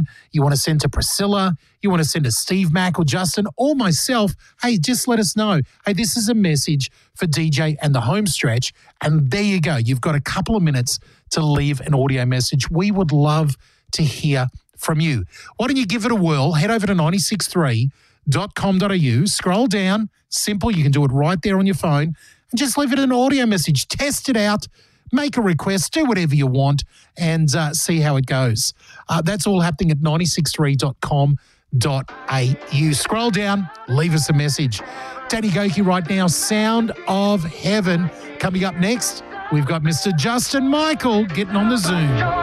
Justin, you want to send to Priscilla, you want to send to Steve, Mac, or Justin, or myself, hey, just let us know. Hey, this is a message for DJ and the home stretch. And there you go. You've got a couple of minutes to leave an audio message. We would love to hear from you. Why don't you give it a whirl? Head over to 963.com.au, scroll down, simple, you can do it right there on your phone, and just leave it an audio message. Test it out, make a request, do whatever you want, and see how it goes. That's all happening at 963.com.au. Scroll down, leave us a message. Danny Goki right now, Sound of Heaven. Coming up next, we've got Mr. Justin Michael getting on the Zoom.